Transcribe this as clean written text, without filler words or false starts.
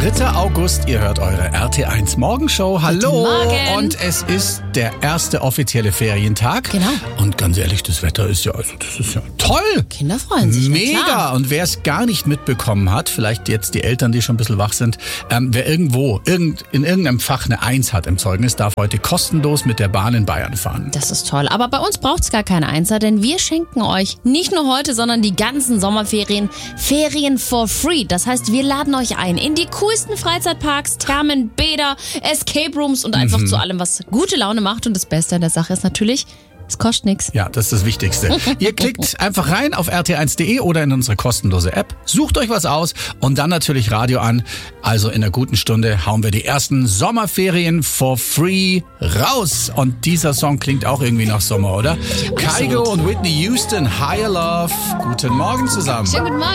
3. August, ihr hört eure RT1 Morgenshow. Hallo! Guten Morgen. Und es ist der erste offizielle Ferientag. Genau. Und ganz ehrlich, das Wetter ist ja, das ist ja toll. Kinder freuen sich. Mega! Na klar. Und wer es gar nicht mitbekommen hat, vielleicht jetzt die Eltern, die schon ein bisschen wach sind, wer irgendwo in irgendeinem Fach eine 1 hat im Zeugnis, darf heute kostenlos mit der Bahn in Bayern fahren. Das ist toll. Aber bei uns braucht es gar keine Einser, denn wir schenken euch nicht nur heute, sondern die ganzen Sommerferien Ferien for free. Das heißt, wir laden euch ein in die coolsten Freizeitparks, Thermen, Bäder, Escape Rooms und einfach zu allem, was gute Laune macht. Und das Beste an der Sache ist natürlich, es kostet nichts. Ja, das ist das Wichtigste. Ihr klickt einfach rein auf rt1.de oder in unsere kostenlose App, sucht euch was aus und dann natürlich Radio an. Also in einer guten Stunde hauen wir die ersten Sommerferien for free raus. Und dieser Song klingt auch irgendwie nach Sommer, oder? Kygo und Whitney Houston, Higher Love. Guten Morgen zusammen. Schönen guten Morgen.